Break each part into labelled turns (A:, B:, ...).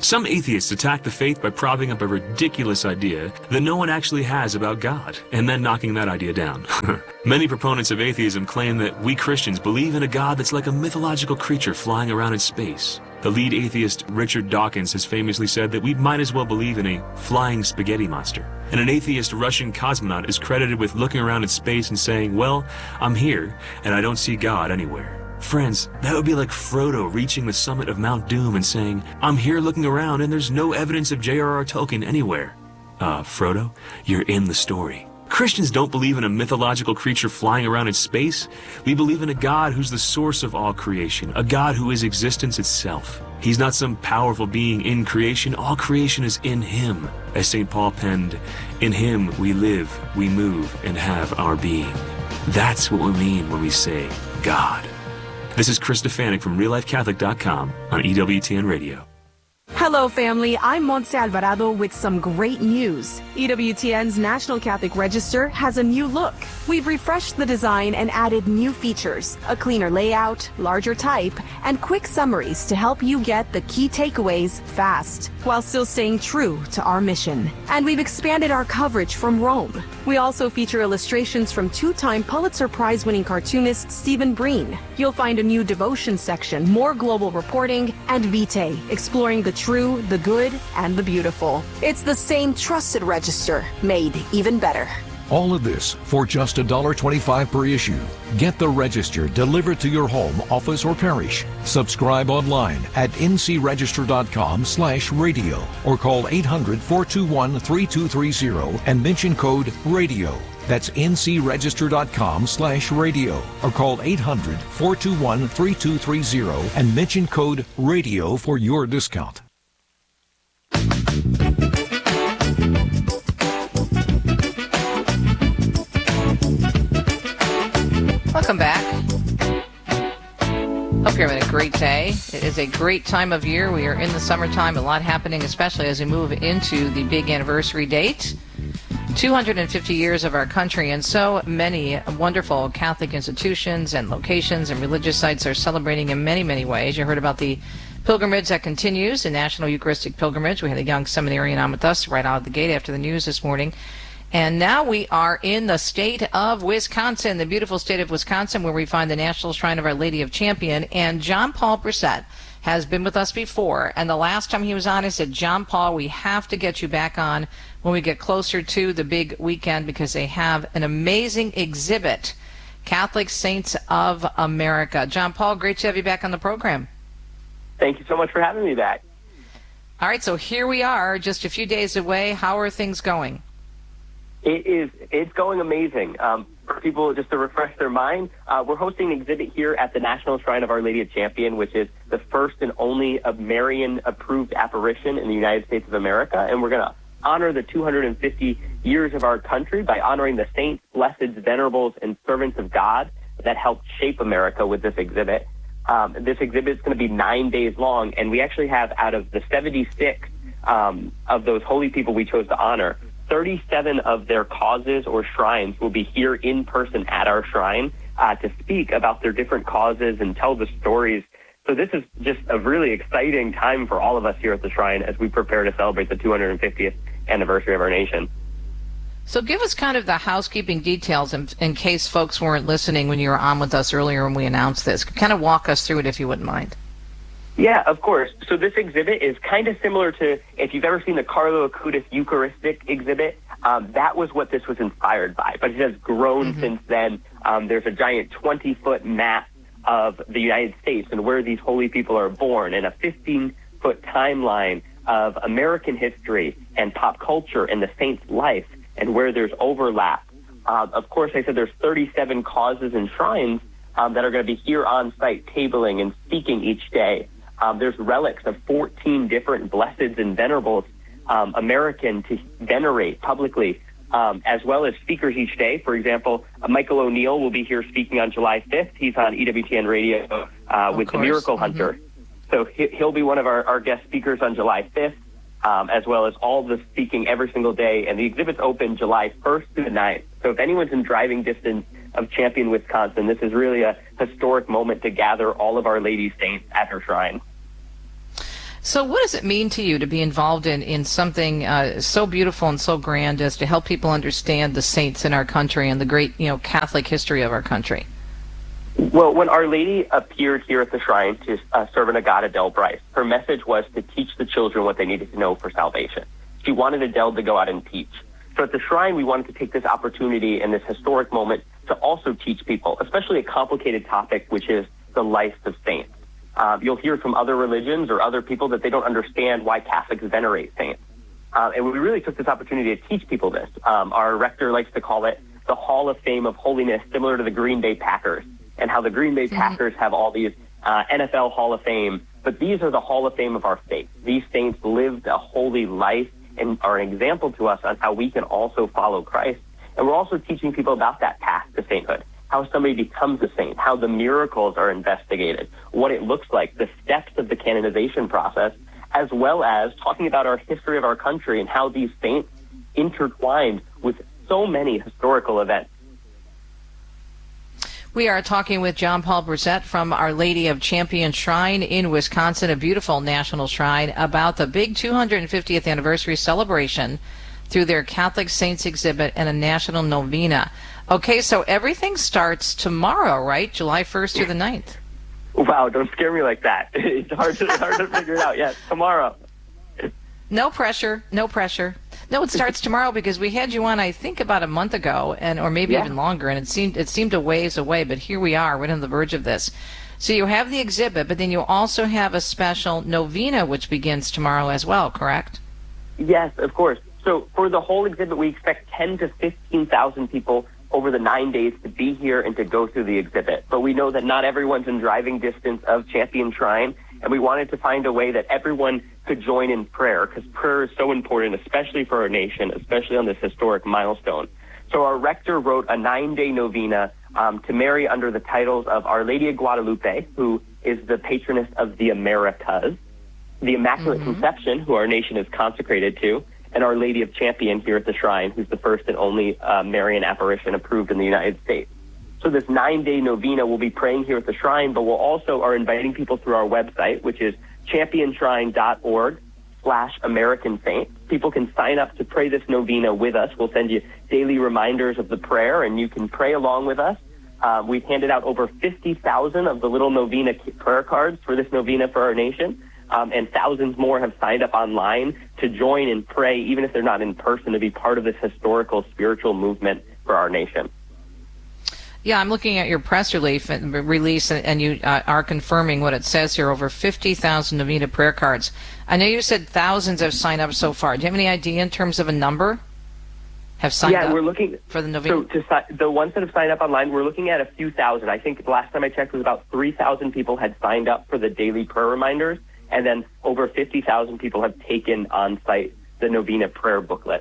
A: Some atheists attack the faith by propping up a ridiculous idea that no one actually has about God, and then knocking that idea down. Many proponents of atheism claim that we Christians believe in a God that's like a mythological creature flying around in space. The lead atheist, Richard Dawkins, has famously said that we might as well believe in a flying spaghetti monster. And an atheist Russian cosmonaut is credited with looking around in space and saying, "Well, I'm here, and I don't see God anywhere." Friends, that would be like Frodo reaching the summit of Mount Doom and saying, "I'm here looking around and there's no evidence of J.R.R. Tolkien anywhere." Frodo, you're in the story. Christians don't believe in a mythological creature flying around in space. We believe in a God who's the source of all creation, a God who is existence itself. He's not some powerful being in creation. All creation is in Him. As St. Paul penned, "In Him we live, we move, and have our being." That's what we mean when we say God. This is Chris Stefanik from RealLifeCatholic.com on EWTN Radio.
B: Hello, family. I'm Montse Alvarado with some great news. EWTN's National Catholic Register has a new look. We've refreshed the design and added new features, a cleaner layout, larger type, and quick summaries to help you get the key takeaways fast, while still staying true to our mission. And we've expanded our coverage from Rome. We also feature illustrations from two-time Pulitzer Prize-winning cartoonist Stephen Breen. You'll find a new devotion section, more global reporting, and Vitae, exploring the true, the good, and the beautiful. It's the same trusted register, made even better.
C: All of this for just $1.25 per issue. Get the Register delivered to your home, office, or parish. Subscribe online at ncregister.com/radio or call 800-421-3230 and mention code RADIO. That's ncregister.com/radio or call 800-421-3230 and mention code RADIO for your discount.
D: Welcome back. Hope you're having a great day. It is a great time of year. We are in the summertime, a lot happening, especially as we move into the big anniversary date. 250 years of our country, and so many wonderful Catholic institutions and locations and religious sites are celebrating in many, many ways. You heard about the pilgrimage that continues, the National Eucharistic Pilgrimage. We had a young seminarian on with us right out of the gate after the news this morning. And now we are in the state of Wisconsin, the beautiful state of Wisconsin, where we find the National Shrine of Our Lady of Champion. And John Paul Brissett has been with us before. And the last time he was on, I said, "John Paul, we have to get you back on when we get closer to the big weekend, because they have an amazing exhibit, Catholic Saints of America." John Paul, great to have you back on the program.
E: Thank you so much for having me back.
D: All right, so here we are, just a few days away. How are things going?
E: It's going amazing. For people, just to refresh their mind, we're hosting an exhibit here at the National Shrine of Our Lady of Champion, which is the first and only Marian-approved apparition in the United States of America. And we're going to honor the 250 years of our country by honoring the saints, blesseds, venerables, and servants of God that helped shape America with this exhibit. This exhibit is going to be 9 days long, and we actually have, out of the 76 of those holy people we chose to honor, 37 of their causes or shrines will be here in person at our shrine to speak about their different causes and tell the stories. So this is just a really exciting time for all of us here at the shrine as we prepare to celebrate the 250th anniversary of our nation.
D: So give us kind of the housekeeping details in case folks weren't listening when you were on with us earlier when we announced this. Kind of walk us through it if you wouldn't mind.
E: Yeah, of course. So this exhibit is kind of similar to, if you've ever seen the Carlo Acutis Eucharistic exhibit, that was what this was inspired by. But it has grown since then. There's a giant 20-foot map of the United States and where these holy people are born, and a 15-foot timeline of American history and pop culture and the saint's life and where there's overlap. Of course, I said there's 37 causes and shrines that are going to be here on site tabling and speaking each day. There's relics of 14 different blesseds and venerables, American, to venerate publicly, as well as speakers each day. For example, Michael O'Neill will be here speaking on July 5th. He's on EWTN Radio with the Miracle Hunter. So he'll be one of our guest speakers on July 5th, as well as all the speaking every single day. And the exhibit's open July 1st through the 9th. So if anyone's in driving distance of Champion, Wisconsin, this is really a historic moment to gather all of Our Lady saints at her shrine.
D: So what does it mean to you to be involved in something so beautiful and so grand as to help people understand the saints in our country and the great, Catholic history of our country?
E: Well, when Our Lady appeared here at the shrine to serve in Agata Del Bryce, her message was to teach the children what they needed to know for salvation. She wanted Adele to go out and teach. So at the shrine, we wanted to take this opportunity and this historic moment to also teach people, especially a complicated topic, which is the life of saints. You'll hear from other religions or other people that they don't understand why Catholics venerate saints. And we really took this opportunity to teach people this. Our rector likes to call it the Hall of Fame of Holiness, similar to the Green Bay Packers, and how the Green Bay Packers have all these NFL Hall of Fame, but these are the Hall of Fame of our faith. These saints lived a holy life and are an example to us on how we can also follow Christ. And we're also teaching people about that path to sainthood, how somebody becomes a saint, how the miracles are investigated, what it looks like, the steps of the canonization process, as well as talking about our history of our country and how these saints intertwined with so many historical events.
D: We are talking with John Paul Brisette from Our Lady of Champion Shrine in Wisconsin, a beautiful national shrine, about the big 250th anniversary celebration through their Catholic Saints exhibit and a national novena. Okay, so everything starts tomorrow, right? July 1st through the 9th.
E: Wow, don't scare me like that. It's hard to figure it out. Yes, tomorrow.
D: No pressure, no pressure. No, it starts tomorrow because we had you on, I think, about a month ago, or maybe even longer, and it seemed a ways away, but here we are, right on the verge of this. So you have the exhibit, but then you also have a special novena which begins tomorrow as well, correct?
E: Yes, of course. So for the whole exhibit, we expect 10 to 15,000 people over the 9 days to be here and to go through the exhibit. But we know that not everyone's in driving distance of Champion Shrine, and we wanted to find a way that everyone could join in prayer, because prayer is so important, especially for our nation, especially on this historic milestone. So our rector wrote a 9-day novena to Mary under the titles of Our Lady of Guadalupe, who is the patroness of the Americas, the Immaculate Conception, who our nation is consecrated to, and Our Lady of Champion here at the shrine, who's the first and only Marian apparition approved in the United States. So this 9-day novena we'll be praying here at the shrine, but we'll also are inviting people through our website, which is championshrine.org/American Saints. People can sign up to pray this novena with us. We'll send you daily reminders of the prayer, and you can pray along with us. We've handed out over 50,000 of the little novena prayer cards for this novena for our nation, and thousands more have signed up online to join and pray, even if they're not in person, to be part of this historical spiritual movement for our nation.
D: Yeah, I'm looking at your press release, and you are confirming what it says here, over 50,000 novena prayer cards. I know you said thousands have signed up so far. Do you have any idea in terms of a number have signed up?
E: Yeah, we're looking
D: for the novena.
E: So the ones that have signed up online, we're looking at a few thousand. I think the last time I checked was about 3,000 people had signed up for the daily prayer reminders, and then over 50,000 people have taken on site the novena prayer booklet.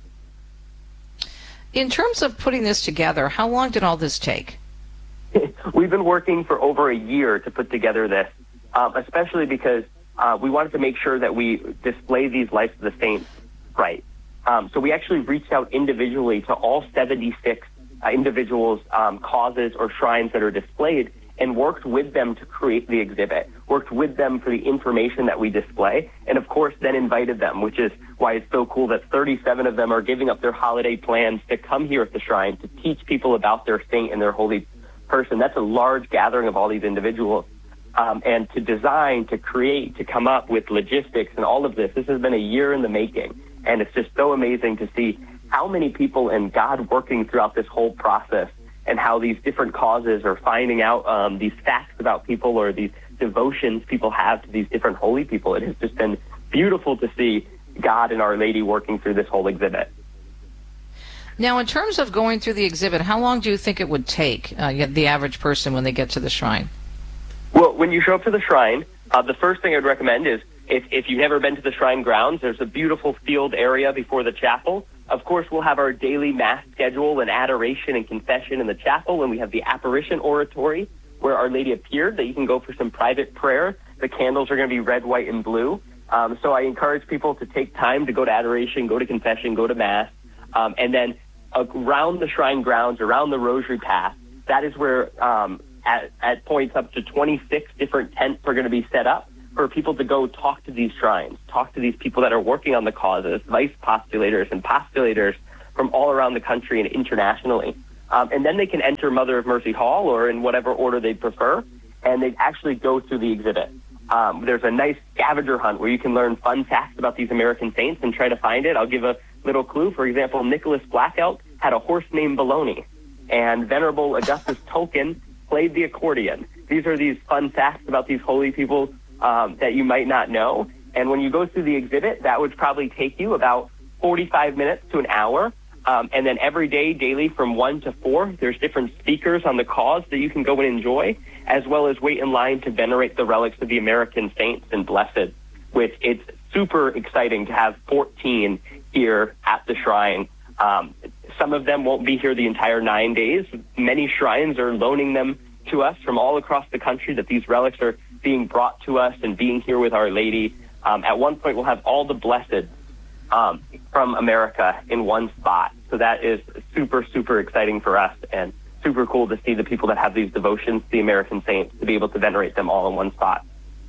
D: In terms of putting this together, how long did all this take?
E: We've been working for over a year to put together this, especially because we wanted to make sure that we display these lives of the saints right. So we actually reached out individually to all 76 individuals' causes or shrines that are displayed, and worked with them to create the exhibit, worked with them for the information that we display, and of course then invited them, which is why it's so cool that 37 of them are giving up their holiday plans to come here at the shrine to teach people about their saint and their holy person. That's a large gathering of all these individuals. And to design, to create, to come up with logistics and all of this has been a year in the making. And it's just so amazing to see how many people and God working throughout this whole process, and how these different causes are finding out these facts about people or these devotions people have to these different holy people. It has just been beautiful to see God and Our Lady working through this whole exhibit.
D: Now, in terms of going through the exhibit, how long do you think it would take the average person when they get to the shrine?
E: Well, when you show up to the shrine, the first thing I'd recommend is if you've never been to the shrine grounds, there's a beautiful field area before the chapel. Of course, we'll have our daily Mass schedule and adoration and confession in the chapel, and we have the apparition oratory where Our Lady appeared that you can go for some private prayer. The candles are going to be red, white, and blue. So I encourage people to take time to go to adoration, go to confession, go to Mass, and then around the shrine grounds, around the Rosary Path, that is where at points up to 26 different tents are going to be set up for people to go talk to these shrines, talk to these people that are working on the causes, vice postulators and postulators from all around the country and internationally. And then they can enter Mother of Mercy Hall or in whatever order they prefer, and they actually go through the exhibit. There's a nice scavenger hunt where you can learn fun facts about these American saints and try to find it. I'll give a little clue. For example, Nicholas Black Elk had a horse named Baloney, and Venerable Augustus Tolkien played the accordion. These are these fun facts about these holy people that you might not know. And when you go through the exhibit, that would probably take you about 45 minutes to an hour. And then every day, daily, from 1 to 4, there's different speakers on the cause that you can go and enjoy, as well as wait in line to venerate the relics of the American saints and blessed, which it's super exciting to have 14 here at the shrine. Some of them won't be here the entire 9 days. Many shrines are loaning them to us from all across the country, that these relics are being brought to us and being here with Our Lady. At one point, we'll have all the blessed from America in one spot. So that is super, super exciting for us, and super cool to see the people that have these devotions to the American saints, to be able to venerate them all in one spot.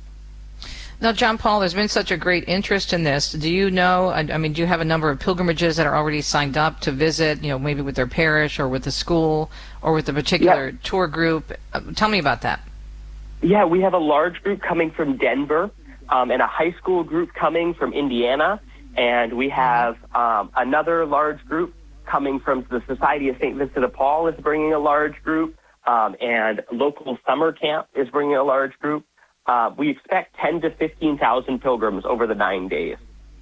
D: Now, John Paul, there's been such a great interest in this. Do you know, I mean, do you have a number of pilgrimages that are already signed up to visit, maybe with their parish or with the school or with a particular tour group? Tell me about that.
E: Yeah, we have a large group coming from Denver, and a high school group coming from Indiana, and we have another large group coming from the Society of St. Vincent de Paul is bringing a large group, and local summer camp is bringing a large group. We expect 10 to 15,000 pilgrims over the 9 days,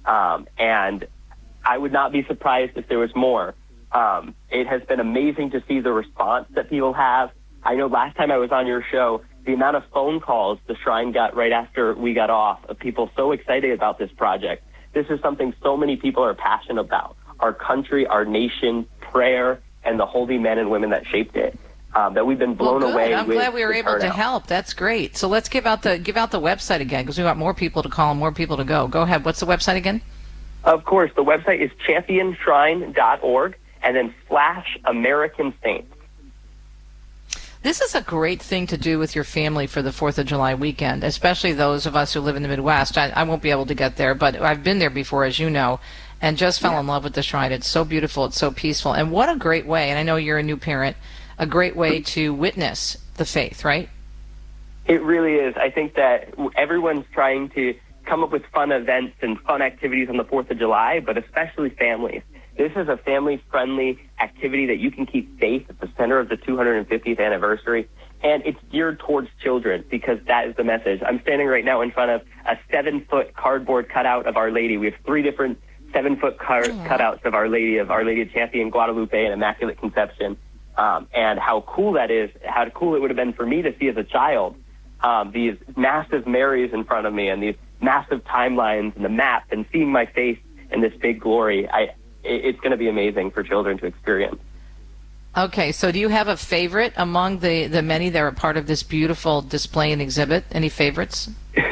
E: and I would not be surprised if there was more. It has been amazing to see the response that people have. I know last time I was on your show, the amount of phone calls the shrine got right after we got off of people so excited about this project. This is something so many people are passionate about. Our country, our nation, prayer, and the holy men and women that shaped it. That we've been blown away with.
D: I'm glad we were able to
E: turnout.
D: help. That's great. So let's give out the website again, because we want more people to call and more people to go. Go ahead. What's the website again?
E: Of course, the website is championshrine.org and then /American Saints.
D: This is a great thing to do with your family for the 4th of July weekend, especially those of us who live in the Midwest. I won't be able to get there, but I've been there before, as you know, and just fell in love with the shrine. It's so beautiful. It's so peaceful. And what a great way, and I know you're a new parent, a great way to witness the faith, right?
E: It really is. I think that everyone's trying to come up with fun events and fun activities on the 4th of July, but especially families. This is a family-friendly activity that you can keep safe at the center of the 250th anniversary, and it's geared towards children because that is the message. I'm standing right now in front of a 7-foot cardboard cutout of Our Lady. We have 3 different 7-foot cutouts of Our Lady of Champion, Guadalupe, and Immaculate Conception. And how cool that is, how cool it would have been for me to see as a child, these massive Marys in front of me and these massive timelines and the map and seeing my face in this big glory. It's going to be amazing for children to experience.
D: Okay, so do you have a favorite among the many that are part of this beautiful display and exhibit? Any favorites?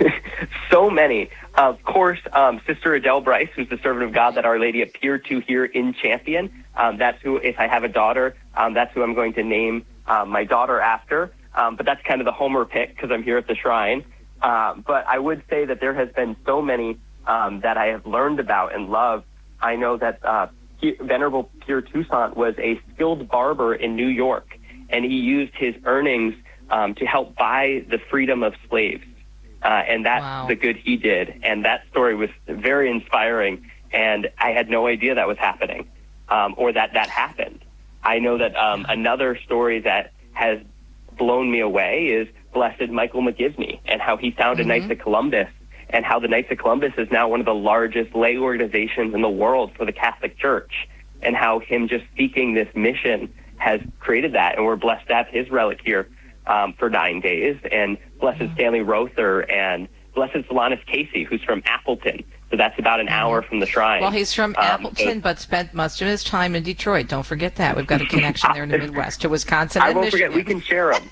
E: So many. Of course, Sister Adele Bryce, who's the servant of God that Our Lady appeared to here in Champion. That's who, if I have a daughter, that's who I'm going to name my daughter after. But that's kind of the homer pick because I'm here at the shrine. But I would say that there has been so many that I have learned about and loved. I know that Venerable Pierre Toussaint was a skilled barber in New York, and he used his earnings to help buy the freedom of slaves. And that's the good he did. And that story was very inspiring, and I had no idea that was happening, or that happened. I know that another story that has blown me away is Blessed Michael McGivney and how he founded Knights of Columbus, and how the Knights of Columbus is now one of the largest lay organizations in the world for the Catholic Church, and how him just seeking this mission has created that. And we're blessed to have his relic here for 9 days, and Blessed Stanley Rother and Blessed Solanus Casey, who's from Appleton. So that's about an hour from the shrine.
D: Well, he's from Appleton, but spent much of his time in Detroit. Don't forget that. We've got a connection there in the Midwest to Wisconsin and Michigan.
E: I won't forget. We can share them.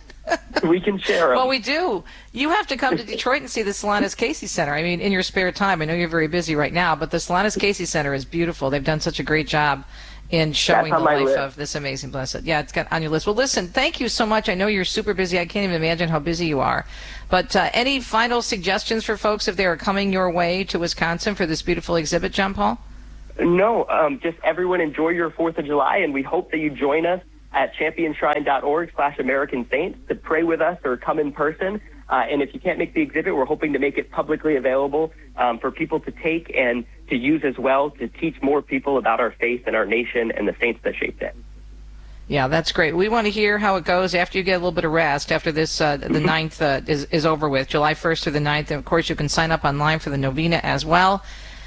E: We can share them.
D: Well, we do. You have to come to Detroit and see the Solanus Casey Center. I mean, in your spare time. I know you're very busy right now, but the Solanus Casey Center is beautiful. They've done such a great job. in showing the life
E: list.
D: of this amazing blessed. Yeah, it's got on your list. Well, listen, thank you so much. I know you're super busy. I can't even imagine how busy you are. But any final suggestions for folks if they are coming your way to Wisconsin for this beautiful exhibit, John Paul?
E: No, just everyone enjoy your 4th of July, and we hope that you join us at championShrine.org/American Saints to pray with us or come in person. And if you can't make the exhibit, we're hoping to make it publicly available for people to take and to use as well to teach more people about our faith and our nation and the saints that shaped it.
D: Yeah, that's great. We want to hear how it goes after you get a little bit of rest, after this, the 9th is over with, July 1st through the 9th. And, of course, you can sign up online for the novena as well.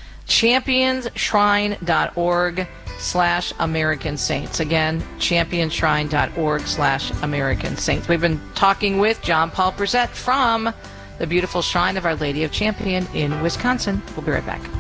D: ChampionsShrine.org/American Saints. Again, ChampionsShrine.org/American Saints. We've been talking with John Paul Brisette from the beautiful Shrine of Our Lady of Champion in Wisconsin. We'll be right back.